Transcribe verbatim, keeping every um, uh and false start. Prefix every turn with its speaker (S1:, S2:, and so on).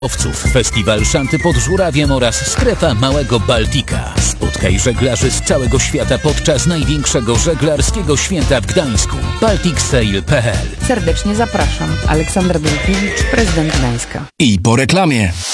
S1: Festiwal Szanty pod Żurawiem oraz Strefa Małego Baltika. Spotkaj żeglarzy z całego świata podczas największego żeglarskiego święta w Gdańsku. baltic sail kropka p l.
S2: Serdecznie zapraszam. Aleksandra Dulkiewicz, prezydent Gdańska.
S3: I po reklamie.